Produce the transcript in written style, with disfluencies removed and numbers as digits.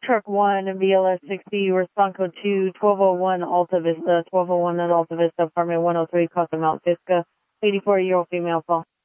Truck 1, BLS 60, respond code 2, 1201 Alta Vista, 1201 at Alta Vista, apartment 103, Costa Mount Pisca, 84-year-old female call.